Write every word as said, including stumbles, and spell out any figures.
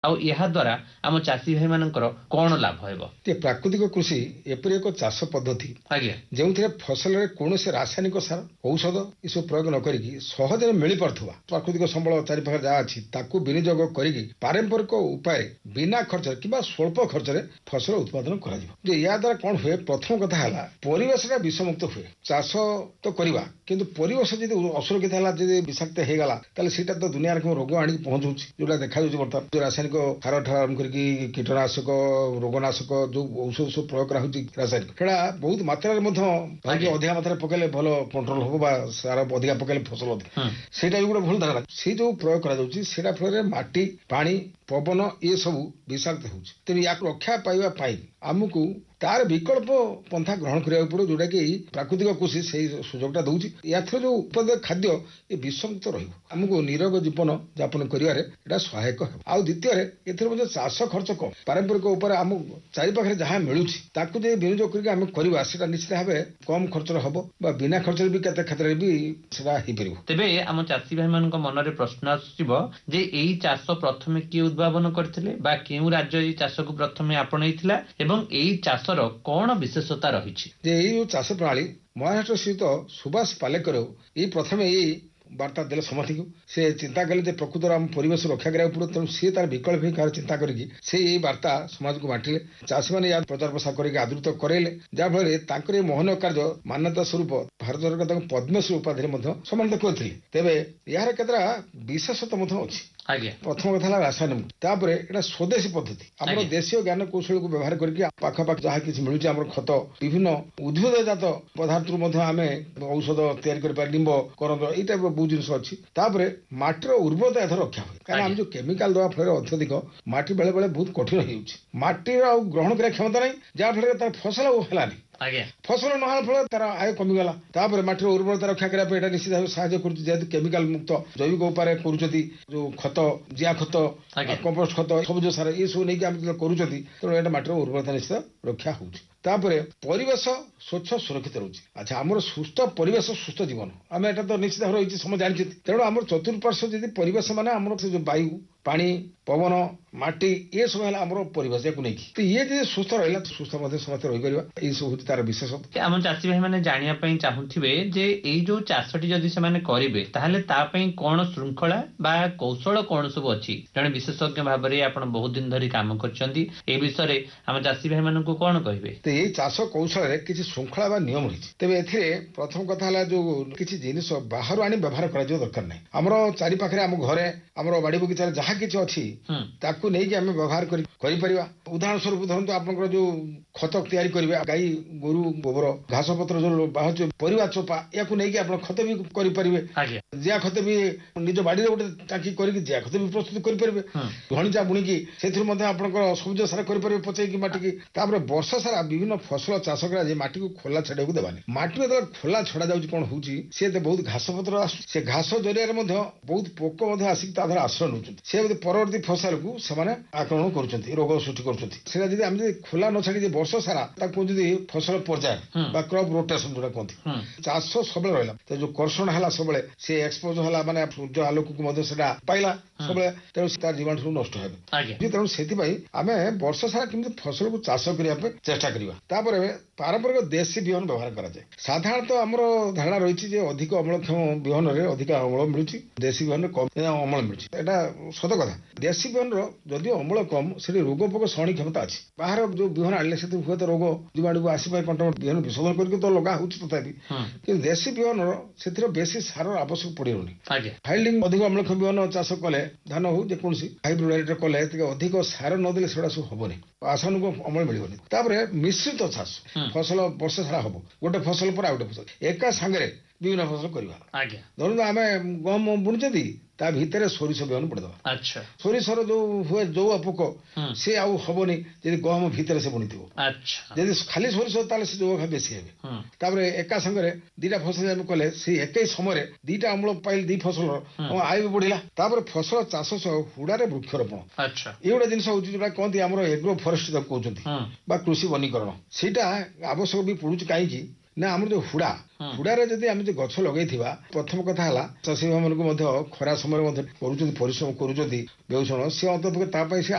ଆଉ ଏହା ଦ୍ୱାରା ଆମ ଚାଷୀ ଭାଇ ମାନଙ୍କର କଣ ଲାଭ ହେବ? ପ୍ରାକୃତିକ କୃଷି ଏପରି ଏକ ଚାଷ ପଦ୍ଧତି ଆଜ୍ଞା ଯେଉଁଥିରେ ଫସଲରେ କୌଣସି ରାସାୟନିକ ସାର ଔଷଧ ଏସବୁ ପ୍ରୟୋଗ ନ କରିକି ସହଜରେ ମିଳିପାରୁଥିବା ପ୍ରାକୃତିକ ସମ୍ବଳ ଚାରିପାଖରେ ଯାହା ଅଛି ତାକୁ ବିନିଯୋଗ କରିକି ପାରମ୍ପରିକ ଉପାୟରେ ବିନା ଖର୍ଚ୍ଚରେ କିମ୍ବା ସ୍ୱଳ୍ପ ଖର୍ଚ୍ଚରେ ଫସଲ ଉତ୍ପାଦନ କରାଯିବ। ଯେ ଏହା ଦ୍ୱାରା କଣ ହୁଏ, ପ୍ରଥମ କଥା ହେଲା ପରିବେଶଟା ବିଷମୁକ୍ତ ହୁଏ। ଚାଷ ତ କରିବା କିନ୍ତୁ ପରିବେଶ ଯଦି ଅସୁରକ୍ଷିତ ହେଲା, ଯଦି ବିଷାକ୍ତ ହେଇଗଲା ତାହେଲେ ସେଇଟା ତ ଦୁନିଆରେ କଣ ରୋଗ ଆଣିକି ପହଞ୍ଚଉଛି, ଯୋଉଟା ଦେଖାଯାଉଛି ବର୍ତ୍ତମାନ ଯୋଉ ରାସାୟନିକ ସାର ଠାରୁ ଆରମ୍ଭ କରିକି କୀଟନାଶକ ରୋଗନାଶକ ଯୋଉ ଔଷଧ ସବୁ ପ୍ରୟୋଗ କରାହଉଛି ରାସାୟନିକ, ସେଟା ବହୁତ ମାତ୍ରାରେ ମଧ୍ୟ ଅଧିକା ମାତ୍ରାରେ ପକେଇଲେ ଭଲ କଣ୍ଟ୍ରୋଲ ହବ ବା ସାର ଅଧିକା ପକେଇଲେ ଫସଲ ଅଧିକା, ସେଇଟା ବି ଗୋଟେ ଭୁଲ ଧାରଣା। ସେଇ ଯୋଉ ପ୍ରୟୋଗ କରାଯାଉଛି ସେଇଟା ଫଳରେ ମାଟି ପାଣି ପବନ ଏ ସବୁ ବିଷାକ୍ତ ହେଉଛି। ତେଣୁ ୟାକୁ ରକ୍ଷା ପାଇବା ପାଇଁ ଆମକୁ ତାର ବିକଳ୍ପ ପନ୍ଥା ଗ୍ରହଣ କରିବାକୁ ପଡିବ, ଯୋଉଟା କି ପ୍ରାକୃତିକ କୃଷି ସେଇ ସୁଯୋଗଟା ଦଉଛି। ଏଥିରେ ଯୋଉ ଉତ୍ପାଦିତ ଖାଦ୍ୟ ଏ ବିଷମୁକ୍ତ ରହିବ, ଆମକୁ ନିରୋଗ ଜୀବନ ଯାପନ କରିବାରେ ଏଟା ସହାୟକ ହେବ। ଆଉ ଦ୍ୱିତୀୟରେ ଏଥିରେ ମଧ୍ୟ ଚାଷ ଖର୍ଚ୍ଚ କମ, ପାରମ୍ପରିକ ଉପରେ ଆମ ଚାରି ପାଖରେ ଯାହା ମିଳୁଛି ତାକୁ ଯଦି ବିନିଯୋଗ କରିକି ଆମେ କରିବା ସେଟା ନିଶ୍ଚିତ ଭାବେ କମ ଖର୍ଚ୍ଚରେ ହବ ବା ବିନା ଖର୍ଚ୍ଚରେ ବି କେତେ କ୍ଷେତ୍ରରେ ବି ସେଟା ହେଇପାରିବ। ତେବେ ଆମ ଚାଷୀ ଭାଇ ମାନଙ୍କ ମନରେ ପ୍ରଶ୍ନ ଆସୁଥିବ ଯେ ଏଇ ଚାଷ ପ୍ରଥମେ କିଏ ଉଦ୍ଭାବନ କରିଥିଲେ ବା କେଉଁ ରାଜ୍ୟ ଏଇ ଚାଷକୁ ପ୍ରଥମେ ଆପଣେଇଥିଲା ଏବଂ ଏଇ ଚାଷ କଣ ବିଶେଷତା ରହିଛି? ଯେ ଏଇ ଯୋଉ ଚାଷ ପ୍ରଣାଳୀ ମହାରାଷ୍ଟ୍ର ସ୍ଥିତ ସୁଭାଷ ପାଲେକର ଏଇ ପ୍ରଥମେ ଏଇ ବାର୍ତ୍ତା ଦେଲେ ସମସ୍ତଙ୍କୁ। ସେ ଚିନ୍ତା କଲେ ଯେ ପ୍ରକୃତରେ ଆମ ପରିବେଶ ରକ୍ଷା କରିବାକୁ ପଡିବ, ତେଣୁ ସିଏ ତାର ବିକଳ୍ପ କାହାର ଚିନ୍ତା କରିକି ସେ ଏଇ ବାର୍ତ୍ତା ସମାଜକୁ ବାଣ୍ଟିଲେ। ଚାଷୀମାନେ ଏହା ପ୍ରଚାର ପ୍ରସାର କରିକି ଆଦୃତ କରାଇଲେ, ଯାହାଫଳରେ ତାଙ୍କର ଏହି ମହନୀୟ କାର୍ଯ୍ୟ ମାନ୍ୟତା ସ୍ୱରୂପ ଭାରତ ସରକାର ତାଙ୍କୁ ପଦ୍ମଶ୍ରୀ ଉପାଧିରେ ମଧ୍ୟ ସମ୍ମାନିତ କରିଥିଲେ। ତେବେ ଏହାର କେତେଟା ବିଶେଷତା ମଧ୍ୟ ଅଛି। ଆଜ୍ଞା ପ୍ରଥମ କଥା ହେଲା ରାସାୟନିକ, ତାପରେ ଏଟା ସ୍ୱଦେଶୀ ପଦ୍ଧତି, ଆମର ଦେଶୀୟ ଜ୍ଞାନ କୌଶଳକୁ ବ୍ୟବହାର କରିକି ପାଖାପାଖି ଯାହା କିଛି ମିଳୁଛି ଆମର ଖତ ବିଭିନ୍ନ ଉଦ୍ଭିଦଜାତ ପଦାର୍ଥରୁ ମଧ୍ୟ ଆମେ ଔଷଧ ତିଆରି କରିପାରିବା, ନିମ୍ବ କରନ୍ଦ ଏଇ ଟାଇପର ବହୁତ ଜିନିଷ ଅଛି। ତାପରେ ମାଟିର ଉର୍ବରତା ଏଥର ରକ୍ଷା ହୁଏ, କାରଣ ଆମେ ଯୋଉ କେମିକାଲ ଦେବା ଫଳରେ ଅତ୍ୟଧିକ ମାଟି ବେଳେ ବେଳେ ବହୁତ କଠିନ ହେଇଯାଉଛି, ମାଟିର ଆଉ ଗ୍ରହଣ କରିବା କ୍ଷମତା ନାହିଁ, ଯାହା ଫଳରେ ତାର ଫସଲ ଆଉ ହେଲାନି, ଫସଲ ନହେଲା ଫଳରେ ତାର ଆୟ କମିଗଲା। ତାପରେ ମାଟିର ଉର୍ବରତା ରକ୍ଷା କରିବା ପାଇଁ ଏଟା ନିଶ୍ଚିତ ଭାବେ ସାହାଯ୍ୟ କରୁଛି, ଯେହେତୁ କେମିକାଲ ମୁକ୍ତ ଜୈବିକ ଉପାୟରେ କରୁଛନ୍ତି, ଯୋଉ ଖତ ଜିଆ ଖତ କମ୍ପୋଷ୍ଟ ଖତ ସବୁଜ ସାର ଏସବୁ ନେଇକି ଆମେ କରୁଛନ୍ତି, ତେଣୁ ଏଟା ମାଟିର ଉର୍ବରତା ନିଶ୍ଚିତ ରକ୍ଷା ହଉଛି। ତାପରେ ପରିବେଶ ସ୍ୱଚ୍ଛ ସୁରକ୍ଷିତ ରହୁଛି। ଆଚ୍ଛା, ଆମର ସୁସ୍ଥ ପରିବେଶ ସୁସ୍ଥ ଜୀବନ ଆମେ ଏଟା ତ ନିଶ୍ଚିତ ଭାବେ ରହିଛି, ସମସ୍ତେ ଜାଣିଛନ୍ତି। ତେଣୁ ଆମର ଚତୁଃପାର୍ଶ୍ୱ ଯଦି ପରିବେଶ ମାନେ ଆମର ସେ ଯୋଉ ବାୟୁ ପାଣି ପବନ ମାଟି ଏସବୁ ହେଲା ଆମର ପରିବେଶ ୟାକୁ ନେଇକି, ଇଏ ଯଦି ସୁସ୍ଥ ରହିଲା ସୁସ୍ଥ ମଧ୍ୟ ସମସ୍ତେ ରହିପାରିବା। ଏଇ ସବୁ ହଉଛି ତାର ବିଶେଷତ୍ୱ। ଆମ ଚାଷୀ ଭାଇ ମାନେ ଜାଣିବା ପାଇଁ ଚାହୁଁଥିବେ ଯେ ଏଇ ଯୋଉ ଚାଷଟି ଯଦି ସେମାନେ କରିବେ ତାହେଲେ ତା ପାଇଁ କଣ ଶୃଙ୍ଖଳା ବା କୌଶଳ କଣ ସବୁ ଅଛି? ଜଣେ ବିଶେଷଜ୍ଞ ଭାବରେ ଆପଣ ବହୁତ ଦିନ ଧରି କାମ କରିଛନ୍ତି, ଏ ବିଷୟରେ ଆମ ଚାଷୀ ଭାଇ ମାନଙ୍କୁ କଣ କହିବେ? ଏଇ ଚାଷ କୌଶଳରେ କିଛି ଶୃଙ୍ଖଳା ବା ନିୟମ ରହିଛି। ତେବେ ଏଥିରେ ପ୍ରଥମ କଥା ହେଲା ଯୋଉ କିଛି ଜିନିଷ ବାହାରୁ ଆଣି ବ୍ୟବହାର କରାଯିବା ଦରକାର ନାହିଁ। ଆମର ଚାରି ପାଖରେ ଆମ ଘରେ ଆମର ବାଡି ବଗିଚାରେ ଯାହା କିଛି ଅଛି ତାକୁ ନେଇକି ଆମେ ବ୍ୟବହାର କରି କରିପାରିବା। ଉଦାହରଣ ସ୍ୱରୂପ ଧରନ୍ତୁ ଆପଣଙ୍କର ଯୋଉ ଖତ ତିଆରି କରିବେ, ଗାଈ ଗୋରୁ ଗୋବର ଘାସ ପତ୍ର ଯୋଉ ବାହାରୁଛି ପରିବା ଚୋପା ୟାକୁ ନେଇକି ଆପଣ ଖତ ବି କରିପାରିବେ। ଜିଆ ଖତ ବି ନିଜ ବାଡିରେ ଗୋଟେ ଟାଙ୍କି କରିକି ଜିଆ ଖତ ବି ପ୍ରସ୍ତୁତ କରିପାରିବେ। ଧଣିଚା ବୁଣିକି ସେଥିରୁ ମଧ୍ୟ ଆପଣଙ୍କର ସବୁଜ ସାର କରିପାରିବେ ପଚେଇକି ମାଟିକି। ତାପରେ ବର୍ଷ ସାରା ବିଭିନ୍ନ ଫସଲ ଚାଷ କରାଯାଏ, ମାଟିକୁ ଖୋଲା ଛାଡିବାକୁ ଦେବାନି। ମାଟିକୁ ଯେତେବେଳେ ଖୋଲା ଛଡା ଯାଉଛି କଣ ହଉଛି, ସେ ବହୁତ ଘାସ ପତ୍ର ଆସୁଛି, ସେ ଘାସ ଜରିଆରେ ମଧ୍ୟ ବହୁତ ପୋକ ମଧ୍ୟ ଆସିକି ତା ଦେହରେ ଆଶ୍ରୟ ନେଉଛନ୍ତି, ସେ ପରବର୍ତ୍ତୀ ଫସଲକୁ ସେମାନେ ଆକ୍ରମଣ କରୁଛନ୍ତି, ରୋଗ ସୃଷ୍ଟି କରୁଛନ୍ତି। ସେଟା ଯଦି ଆମେ ଯଦି ଖୋଲା ନ ଛାଡି ବର୍ଷ ସାରା ତାକୁ ଯଦି ଫସଲ ପର୍ଯ୍ୟାୟ ବା କ୍ରପ ରୋଟେସନ ଯୋଉଟା କୁହନ୍ତି, ଚାଷ ସବୁବେଳେ ରହିଲା, ଯୋଉ କର୍ଷଣ ହେଲା ସବୁବେଳେ ସେ ଏକ୍ସପୋଜ ହେଲା, ମାନେ ସୂର୍ଯ୍ୟ ଆଲୋକକୁ ମଧ୍ୟ ସେଟା ପାଇଲା ସବୁବେଳେ, ତେଣୁ ତାର ଜୀବାଣୁ ସବୁ ନଷ୍ଟ ହେବ। ତେଣୁ ସେଥିପାଇଁ ଆମେ ବର୍ଷ ସାରା କେମିତି ଫସଲକୁ ଚାଷ କରିବା ପାଇଁ ଚେଷ୍ଟା କରିବା। ତାପରେ ପାରମ୍ପରିକ ଦେଶୀ ବିହନ ବ୍ୟବହାର କରାଯାଏ। ସାଧାରଣତଃ ଆମର ଧାରଣା ରହିଛି ଯେ ଅଧିକ ଅମଳକ୍ଷମ ବିହନରେ ଅଧିକ ଅମଳ ମିଳୁଛି, ଦେଶୀ ବିହନରେ କମ ଅମଳ ମିଳୁଛି। ଏଟା ସତ କଥା। ଦେଶୀ ବିହନର ଯଦିଓ ଅମଳ କମ, ସେଠି ରୋଗ ପୋକ ସହଣୀ କ୍ଷମତା ଅଛି। ବାହାର ଯୋଉ ବିହନ ଆଣିଲେ ସେଥିରୁ ହୁଏତ ରୋଗ ଜୀବାଣୁକୁ ଆସିପାରେ, କଣ୍ଟ ବିହନ ବିଶୋଧନ କରିକି ତ ଲଗା ହଉଛି ତଥାପି, କିନ୍ତୁ ଦେଶୀ ବିହନର ସେଥିରେ ବେଶୀ ସାରର ଆବଶ୍ୟକ ପଡିବନି। ଫାଇଲ୍ଡିଂ ଅଧିକ ଅମଳକ୍ଷମ ବିହନ ଚାଷ କଲେ, ଧାନ ହଉ ଯେକୌଣସି ହାଇବ୍ରିଡ କଲେ ଟିକେ ଅଧିକ ସାର ନଦେଲେ ସେଗୁଡା ସବୁ ହବନି, ଆଶାନୁକ ଅମଳ ମିଳିବନି। ତାପରେ ମିଶ୍ରିତ ଚାଷ, ଫସଲ ବର୍ଷ ସାରା ହବ, ଗୋଟେ ଫସଲ ପରେ ଆଉ ଗୋଟେ ଫସଲ ଏକା ସାଙ୍ଗରେ ବିଭିନ୍ନ ଫସଲ କରିବା। ଧରନ୍ତୁ ଆମେ ଗହମ ବୁଣୁଛନ୍ତି, ତା ଭିତରେ ସୋରିଷ ବିହନ ପଡିଦବା, ସୋରିଷର ଯୋଉ ହୁଏ ଯୋଉ ପୋକ ସେ ଆଉ ହବନି ଯଦି ଗହମ ଭିତରେ ସେ ବୁଣିଥିବ। ଯଦି ଖାଲି ସୋରିଷ ତାହେଲେ ସେ ଯୋଉ ବେଶୀ ହେବେ। ତାପରେ ଏକା ସାଙ୍ଗରେ ଦିଟା ଫସଲ ଆମେ କଲେ ସେଇ ଏକଇ ସମୟରେ ଦିଟା ଅମଳ ପାଇଲେ, ଦି ଫସଲର ଆୟ ବି ବଢିଲା। ତାପରେ ଫସଲ ଚାଷ ସହ ହୁଡାରେ ବୃକ୍ଷରୋପଣ, ଏଇ ଗୋଟେ ଜିନିଷ ହଉଛି ଯୋଉଟା କହନ୍ତି ଆମର ଏଗ୍ରୋ ଫରେଷ୍ଟ ତାକୁ କହୁଛନ୍ତି ବା କୃଷି ବନୀକରଣ। ସେଇଟା ଆବଶ୍ୟକ ବି ପଡୁଛି, କାହିଁକି ନା ଆମର ଯୋଉ ହୁଡା ହୁଡାରେ ଯଦି ଆମେ ଯୋଉ ଗଛ ଲଗେଇଥିବା, ପ୍ରଥମ କଥା ହେଲା ଚାଷୀ ମାନଙ୍କୁ ମଧ୍ୟ ଖରା ସମୟରେ ମଧ୍ୟ କରୁଛନ୍ତି ପରିଶ୍ରମ କରୁଛନ୍ତି ବେଉଷଣ, ସେ ଅନ୍ତତଃ ତା ପାଇଁ ସେ